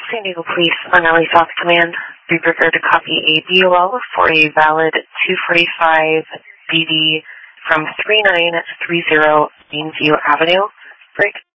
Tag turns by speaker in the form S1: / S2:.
S1: San Diego Police, Manali South Command. Be prepared to copy a BOL for a valid 245 BD from 3930 Mainview Avenue. Break.